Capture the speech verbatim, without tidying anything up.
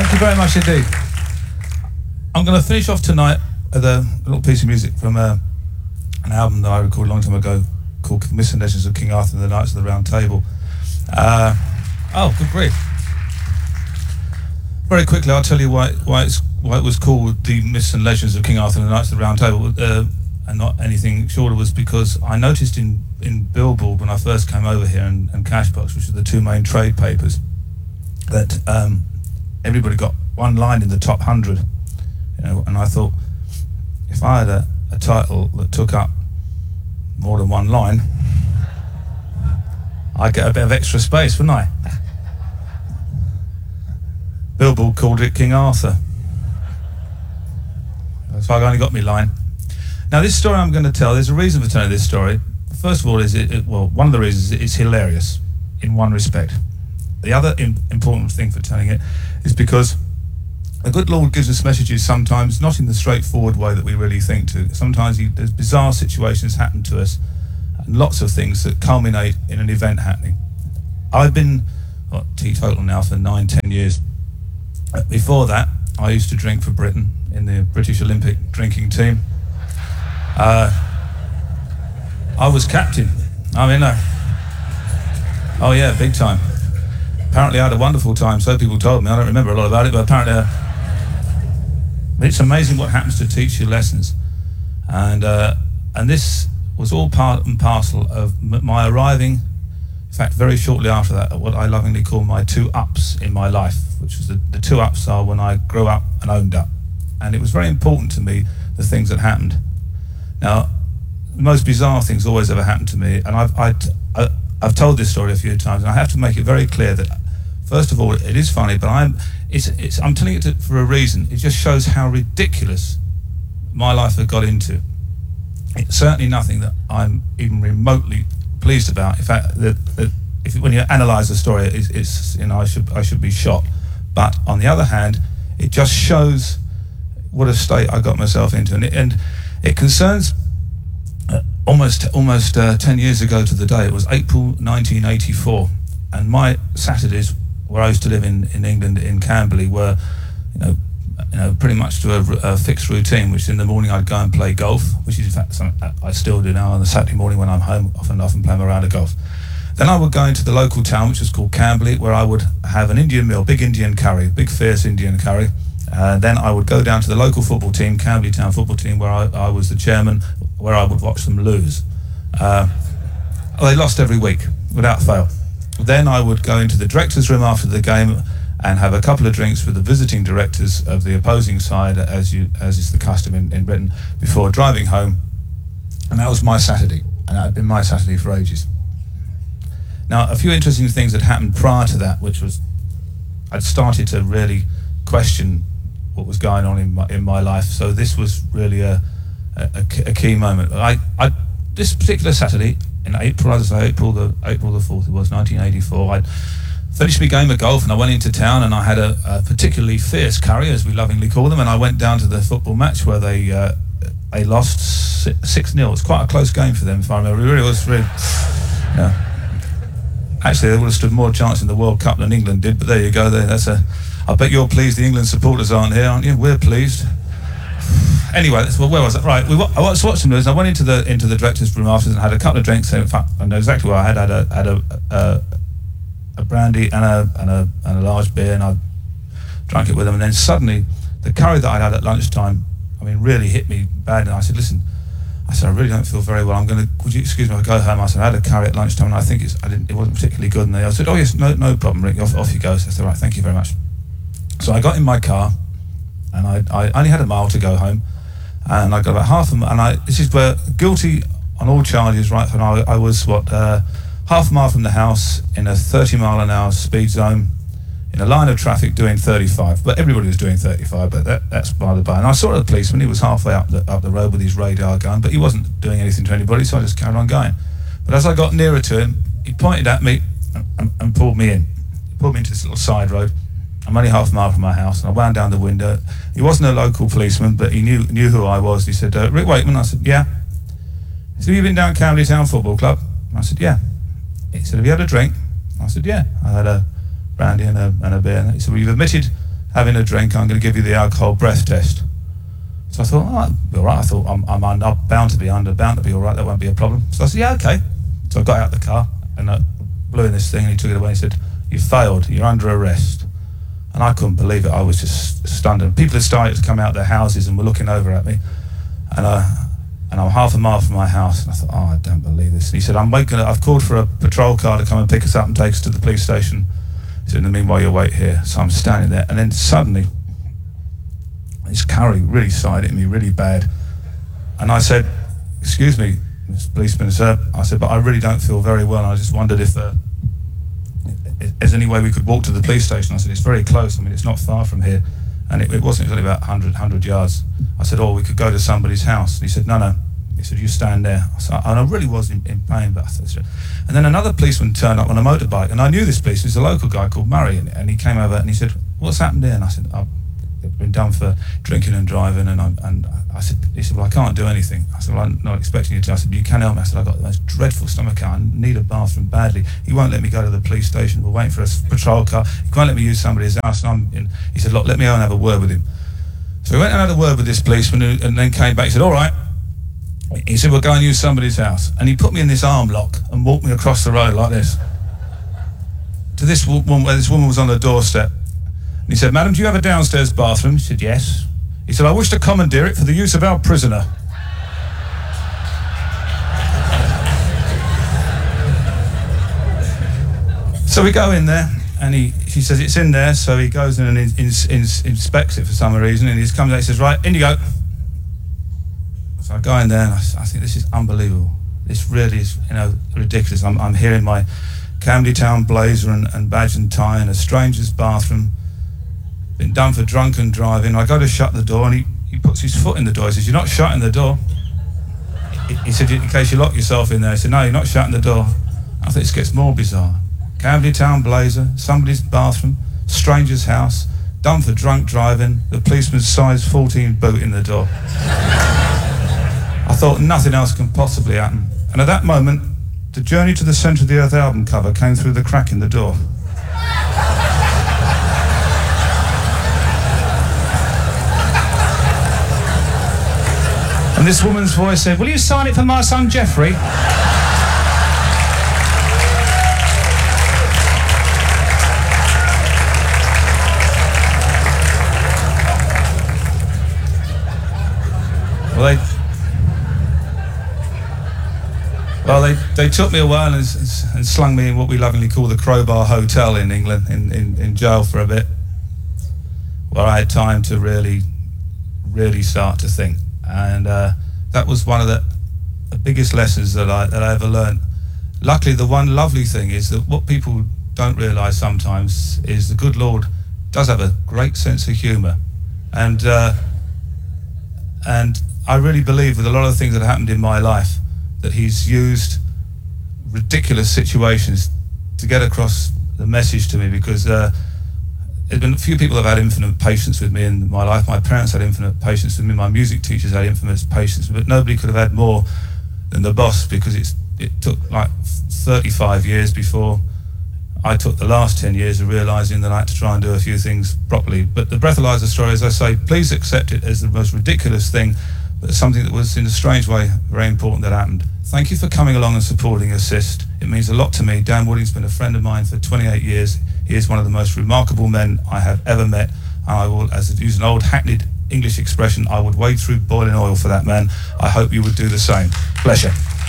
Thank you very much indeed. I'm going to finish off tonight with a little piece of music from uh, an album that I recorded a long time ago called Myths and Legends of King Arthur and the Knights of the Round Table. Uh, oh, good grief. Very quickly, I'll tell you why, why, it's, why it was called The Myths and Legends of King Arthur and the Knights of the Round Table, uh, and not anything shorter, was because I noticed in, in Billboard when I first came over here, and, and Cashbox, which are the two main trade papers, that um, everybody got one line in the top hundred, you know, and I thought, if I had a, a title that took up more than one line, I'd get a bit of extra space, wouldn't I? Billboard called it King Arthur. So I only got me line. Now this story I'm going to tell, there's a reason for telling this story. First of all, is it, it well, one of the reasons is it's hilarious in one respect. The other in, important thing for telling it is because the good Lord gives us messages sometimes not in the straightforward way that we really think to. Sometimes he, there's bizarre situations happen to us, and lots of things that culminate in an event happening. I've been what, teetotal now for nine, ten years. Before that, I used to drink for Britain in the British Olympic drinking team. Uh, I was captain. I mean, uh, oh yeah, big time. Apparently I had a wonderful time, so people told me. I don't remember a lot about it, but apparently uh, it's amazing what happens to teach you lessons. And uh, and this was all part and parcel of m my arriving, in fact, very shortly after that, at what I lovingly call my two ups in my life, which was the, the two ups are when I grew up and owned up. And it was very important to me, the things that happened. Now, the most bizarre things always ever happened to me, and I've, I, I, I've told this story a few times, and I have to make it very clear that, first of all, it is funny, but I'm, it's, it's, I'm telling it to, for a reason. It just shows how ridiculous my life had got into. It's certainly nothing that I'm even remotely pleased about. In fact, the, the, if, when you analyse the story, it's, it's, you know, I should, I should be shot. But on the other hand, it just shows what a state I got myself into, and it, and it concerns uh, almost almost uh, ten years ago to the day. It was April nineteen eighty-four, and my Saturdays, where I used to live in, in England, in Camberley, were, you know, you know, pretty much to a, a fixed routine, which in the morning I'd go and play golf, which is in fact something I still do now on the Saturday morning when I'm home, often often playing a round of golf. Then I would go into the local town, which was called Camberley, where I would have an Indian meal, big Indian curry, big fierce Indian curry. Uh, then I would go down to the local football team, Camberley Town football team, where I, I was the chairman, where I would watch them lose. Uh, they lost every week, without fail. Then I would go into the director's room after the game and have a couple of drinks with the visiting directors of the opposing side, as you as is the custom in, in Britain, before driving home. And that was my Saturday, and that had been my Saturday for ages. Now, a few interesting things had happened prior to that, which was I'd started to really question what was going on in my, in my life. So this was really a, a, a key moment. I, I, this particular Saturday, in April, as I say, April the April the fourth, it was nineteen eighty-four. I'd finished my game of golf and I went into town, and I had a, a particularly fierce curry, as we lovingly call them, and I went down to the football match where they uh, they lost six nil. It's quite a close game for them, if I remember. It really was. Really, yeah. Actually, they would have stood more chance in the World Cup than England did, but there you go. There, that's a. I bet you're pleased the England supporters aren't here, aren't you? We're pleased. Anyway, that's, well, where was it? Right, we, I was watching this. I went into the into the director's room afterwards and had a couple of drinks. In fact, I know exactly what I had. I had a had a, a, a brandy and a, and a and a large beer, and I drank it with them. And then suddenly, the curry that I had at lunchtime, I mean, really hit me bad. And I said, "Listen," I said, "I really don't feel very well. I'm going to. Would you excuse me? I'll go home." I said, "I had a curry at lunchtime, and I think it's. I didn't. It wasn't particularly good." And they I said, "Oh yes, no, no problem, Rick. Off, off you go." So I said, "Right, thank you very much." So I got in my car, and I, I only had a mile to go home, and I got about half a mile, and I, this is where, guilty on all charges, right, and I, I was, what, uh, half a mile from the house in a thirty mile an hour speed zone, in a line of traffic doing thirty-five, but everybody was doing thirty-five, but that, that's by the by. And I saw the policeman, he was halfway up the, up the road with his radar going, but he wasn't doing anything to anybody, so I just carried on going. But as I got nearer to him, he pointed at me and, and, and pulled me in. He pulled me into this little side road. I'm only half a mile from my house, and I wound down the window. He wasn't a local policeman, but he knew knew who I was. He said, uh, "Rick Wakeman." I said, "Yeah." He said, "Have you been down Camberley Town Football Club?" I said, "Yeah." He said, "Have you had a drink?" I said, "Yeah." I had a brandy and a, and a beer. He said, "Well, you've admitted having a drink, I'm going to give you the alcohol breath test. So I thought, oh, that'll be all right. I thought, I'm, I'm, I'm bound to be under, bound to be all right, that won't be a problem. So I said, yeah, okay. So I got out of the car and I blew in this thing and he took it away and he said, you failed, you're under arrest. And I couldn't believe it, I was just stunned. And people had started to come out of their houses and were looking over at me. And, uh, and I'm half a mile from my house. And I thought, oh, I don't believe this. And he said, I'm waiting, I've called for a patrol car to come and pick us up and take us to the police station. He said, in the meanwhile, you'll wait here. So I'm standing there. And then suddenly, this curry really sided me really bad. And I said, excuse me, Mister Policeman, sir. I said, but I really don't feel very well. And I just wondered if uh, there's any way we could walk to the police station. I said, it's very close. I mean, it's not far from here. And it, it wasn't, it was only about one hundred, one hundred yards. I said, oh, we could go to somebody's house. And he said, no, no. He said, you stand there. So, and I really was in, in pain. But I thought, and then another policeman turned up on a motorbike. And I knew this policeman. He's a local guy called Murray. And, and he came over and he said, what's happened here? And I said, I've been done for drinking and driving. And I, and I said, he said, well, I can't do anything. I said, well, I'm not expecting you to. I said, you can help me. I said, I've got the most dreadful stomach ache. I need a bathroom badly. He won't let me go to the police station. We're waiting for a patrol car. He won't let me use somebody's house. And I'm in. He said, look, let me go and have a word with him. So we went and had a word with this policeman who, and then came back. He said, all right. He said, we'll go and use somebody's house. And he put me in this arm lock and walked me across the road like this to this woman where this woman was on the doorstep. And he said, madam, do you have a downstairs bathroom? She said, yes. He said, I wish to commandeer it for the use of our prisoner. So we go in there, and he, she says, it's in there, so he goes in and in, in, in, inspects it for some reason, and he comes out and says, right, in you go. So I go in there, and I, I think this is unbelievable. This really is, you know, ridiculous. I'm, I'm here in my Camden Town blazer and, and badge and tie in a stranger's bathroom. Been done for drunken driving. I go to shut the door and he, he puts his foot in the door. He says, you're not shutting the door. He, he said, in case you lock yourself in there. He said, no, you're not shutting the door. I think this gets more bizarre. Camden Town blazer, somebody's bathroom, stranger's house, done for drunk driving, the policeman's size fourteen boot in the door. I thought nothing else can possibly happen. And at that moment, the Journey to the Centre of the Earth album cover came through the crack in the door. And this woman's voice said, will you sign it for my son Jeffrey? Well, they, well, they, they took me away and, and slung me in what we lovingly call the Crowbar Hotel in England, in, in, in jail for a bit, where I had time to really, really start to think. And uh, that was one of the, the biggest lessons that I, that I ever learned. Luckily, the one lovely thing is that what people don't realise sometimes is the good Lord does have a great sense of humour. And, uh, and I really believe with a lot of things that happened in my life that he's used ridiculous situations to get across the message to me, because uh, there's been a few people that have had infinite patience with me in my life. My parents had infinite patience with me, my music teachers had infinite patience, but nobody could have had more than the boss, because it's, it took like thirty-five years before I took the last ten years of realising that I had to try and do a few things properly. But the breathalyzer story, as I say, please accept it as the most ridiculous thing, but something that was in a strange way very important that happened. Thank you for coming along and supporting Assist. It means a lot to me. Dan Wooding's been a friend of mine for twenty-eight years. He is one of the most remarkable men I have ever met. And I will, as to use an old hackneyed English expression, I would wade through boiling oil for that man. I hope you would do the same. Pleasure.